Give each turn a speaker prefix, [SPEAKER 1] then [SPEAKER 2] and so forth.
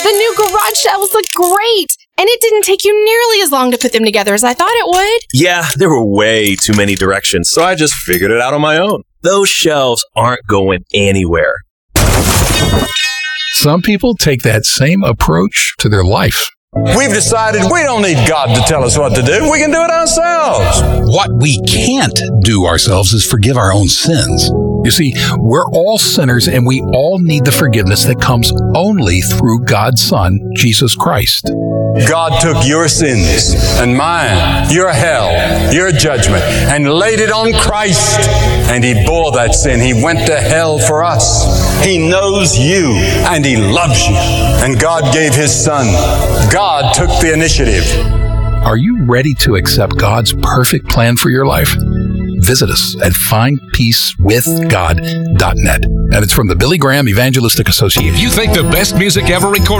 [SPEAKER 1] The new garage shelves look great, and it didn't take you nearly as long to put them together as I thought it would.
[SPEAKER 2] Yeah, there were way too many directions, so I just figured it out on my own. Those shelves aren't going anywhere.
[SPEAKER 3] Some people take that same approach to their life.
[SPEAKER 4] We've decided we don't need God to tell us what to do. We can do it ourselves.
[SPEAKER 5] What we can't do ourselves is forgive our own sins.
[SPEAKER 3] You see, we're all sinners, and we all need the forgiveness that comes only through God's Son, Jesus Christ.
[SPEAKER 4] God took your sins and mine, your hell, your judgment, and laid it on Christ. And He bore that sin. He went to hell for us. He knows you and He loves you. And God gave His Son. God took the initiative.
[SPEAKER 3] Are you ready to accept God's perfect plan for your life? Visit us at findpeacewithgod.net. And it's from the Billy Graham Evangelistic Association.
[SPEAKER 5] You think the best music ever recorded